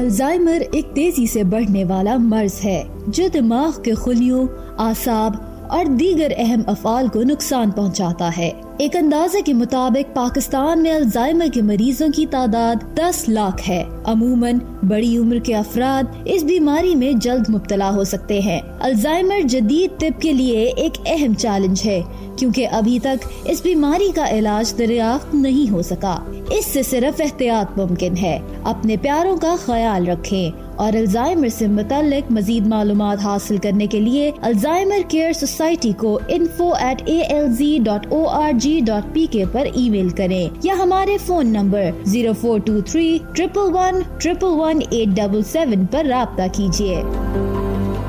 Alzheimer एक तेजी से बढ़ने वाला मर्ज है जो दिमाग के खुलियों, आसाब और दीगर अहम अफ़आल को नुकसान पहुंचाता है। एक अंदाजे के मुताबिक पाकिस्तान में अल्जाइमर के मरीजों की तादाद 10 लाख है। अमूमन बड़ी उम्र के अफराद इस बीमारी में जल्द मुब्तला हो सकते हैं। अल्जाइमर जदीद तिब के लिए एक अहम चैलेंज है क्योंकि अभी तक इस बीमारी का इलाज दरियाफ्त नहीं हो सका। इससे सिर्फ एहतियात मुमकिन है। अपने प्यारों का ख्याल रखें और अल्जाइमर से मुताल्लिक मजीद मालूमात हासिल करने के लिए अल्जाइमर केयर सोसाइटी को info@alz.org.pk पर ईमेल करें या हमारे फोन नंबर 0423 111 111 877 पर राब्ता कीजिए।